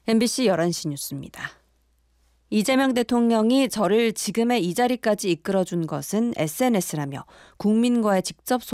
MBC 11시 뉴스입니다. 이재명 대통령이 저를 지금의 이 자리까지 이끌어준 것은 SNS라며 국민과의 직접